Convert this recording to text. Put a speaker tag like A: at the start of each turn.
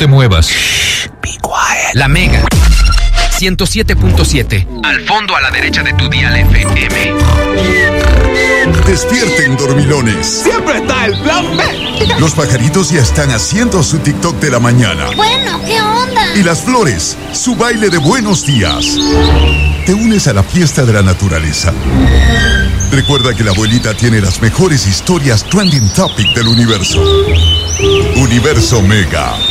A: te muevas.
B: Be quiet.
C: La Mega 107.7. Al fondo a la derecha de tu dial FM.
D: Despierten, dormilones.
B: Siempre está el plan B.
D: Los pajaritos ya están haciendo su TikTok de la mañana.
E: Bueno, ¿qué onda?
D: Y las flores, su baile de buenos días. Te unes a la fiesta de la naturaleza. Recuerda que la abuelita tiene las mejores historias trending topic del universo. Universo Mega.